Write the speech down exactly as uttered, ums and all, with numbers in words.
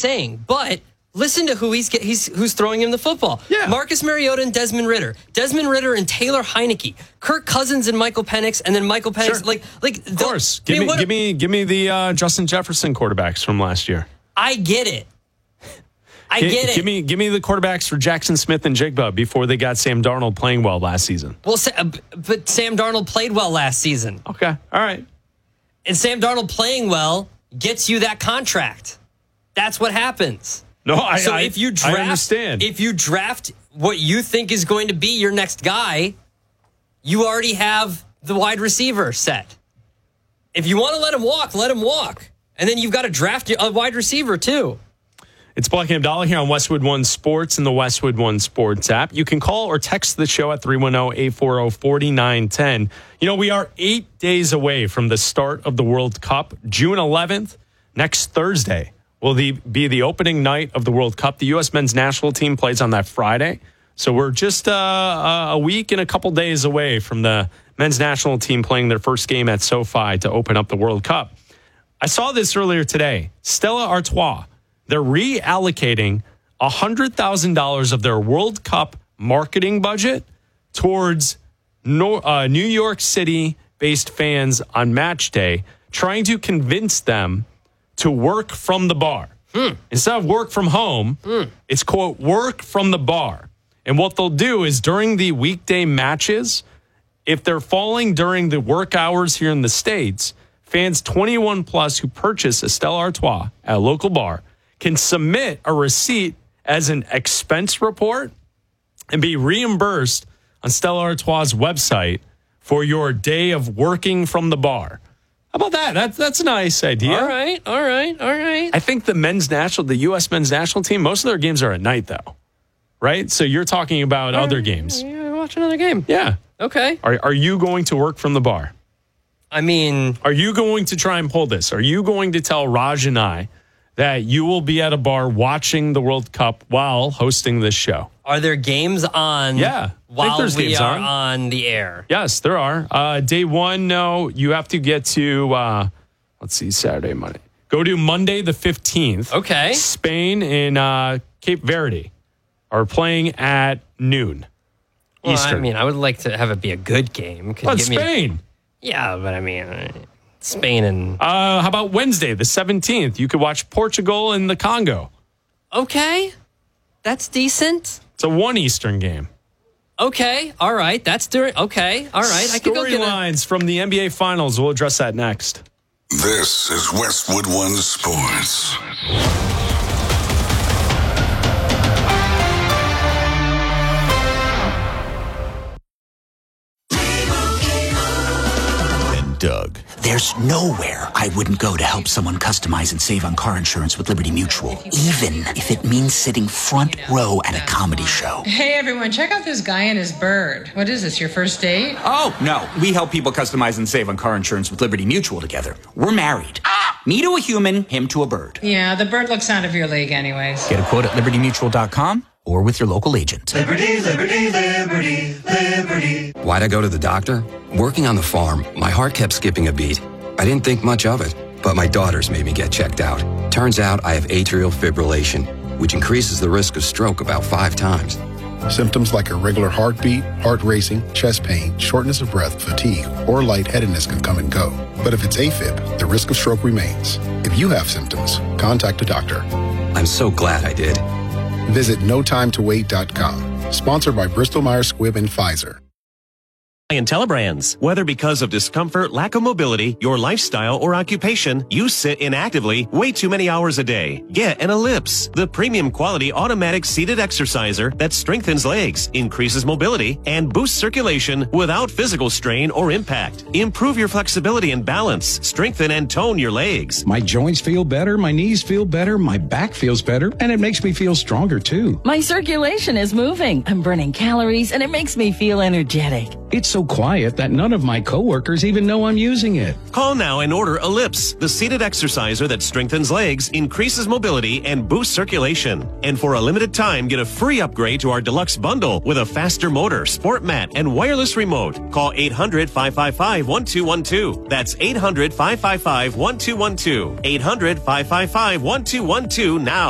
saying, but listen to who he's get, he's who's throwing him the football. Yeah. Marcus Mariota and Desmond Ridder. Desmond Ridder and Taylor Heineke. Kirk Cousins and Michael Penix, and then Michael Penix. Sure. Like, like of course. Give, I mean, me, give me, give me the uh, Justin Jefferson quarterbacks from last year. I get it. I G- get it. Give me, give me the quarterbacks for Jackson Smith and Jigba before they got Sam Darnold playing well last season. Well, but Sam Darnold played well last season. Okay, all right. And Sam Darnold playing well gets you that contract. That's what happens. No, I, so I, if you draft, I understand. If you draft what you think is going to be your next guy, you already have the wide receiver set. If you want to let him walk, let him walk. And then you've got to draft a wide receiver too. It's Black and Abdallah here on Westwood One Sports and the Westwood One Sports app. You can call or text the show at three one zero, eight four zero, four nine one zero. You know, we are eight days away from the start of the World Cup. June eleventh, next Thursday, will the, be the opening night of the World Cup. The U S men's national team plays on that Friday. So we're just uh, a week and a couple days away from the men's national team playing their first game at SoFi to open up the World Cup. I saw this earlier today. Stella Artois. They're reallocating one hundred thousand dollars of their World Cup marketing budget towards no, uh, New York City-based fans on match day, trying to convince them to work from the bar. Hmm. Instead of work from home, hmm. it's, quote, work from the bar. And what they'll do is during the weekday matches, if they're falling during the work hours here in the States, fans twenty-one plus who purchase a Stella Artois at a local bar can submit a receipt as an expense report and be reimbursed on Stella Artois' website for your day of working from the bar. How about that? That's that's a nice idea. All right, all right, all right. I think the men's national, the U S men's national team, most of their games are at night, though, right? So you're talking about all other right. games. Yeah, watch another game. Yeah. Okay. Are Are you going to work from the bar? I mean, are you going to try and pull this? Are you going to tell Raj and I that you will be at a bar watching the World Cup while hosting this show? Are there games on yeah, while there's we games are on. on the air? Yes, there are. Uh, day one, no. You have to get to, uh, let's see, Saturday, Monday. Go to Monday the fifteenth. Okay. Spain and uh, Cape Verde are playing at noon well, Eastern. I mean, I would like to have it be a good game. But Spain. Me a, yeah, but I mean... Spain and... Uh, how about Wednesday, the seventeenth? You could watch Portugal and the Congo. Okay. That's decent. It's a one Eastern game. Okay. All right. That's during... Okay. All right. I could go get storylines from the N B A Finals. We'll address that next. This is Westwood One Sports. Doug. There's nowhere I wouldn't go to help someone customize and save on car insurance with Liberty Mutual, even if it means sitting front row at a comedy show. Hey, everyone, check out this guy and his bird. What is this, your first date? Oh, no. We help people customize and save on car insurance with Liberty Mutual together. We're married. Me to a human, him to a bird. Yeah, the bird looks out of your league anyways. Get a quote at liberty mutual dot com or with your local agent. Liberty, liberty, liberty, liberty. Why'd I go to the doctor? Working on the farm, my heart kept skipping a beat. I didn't think much of it, but my daughters made me get checked out. Turns out I have atrial fibrillation, which increases the risk of stroke about five times. Symptoms like irregular heartbeat, heart racing, chest pain, shortness of breath, fatigue, or lightheadedness can come and go. But if it's AFib, the risk of stroke remains. If you have symptoms, contact a doctor. I'm so glad I did. Visit no time to wait dot com. Sponsored by Bristol Myers Squibb and Pfizer. Telebrands. Whether because of discomfort, lack of mobility, your lifestyle, or occupation, you sit inactively way too many hours a day. Get an Ellipse, the premium quality automatic seated exerciser that strengthens legs, increases mobility, and boosts circulation without physical strain or impact. Improve your flexibility and balance. Strengthen and tone your legs. My joints feel better, my knees feel better, my back feels better, and it makes me feel stronger too. My circulation is moving. I'm burning calories, and it makes me feel energetic. It's so quiet that none of my coworkers even know I'm using it. Call now and order Ellipse, the seated exerciser that strengthens legs, increases mobility, and boosts circulation. And for a limited time, get a free upgrade to our deluxe bundle with a faster motor, sport mat, and wireless remote. Call eight hundred, five five five, one two one two. That's eight hundred, five five five, one two one two. eight hundred, five five five, one two one two now.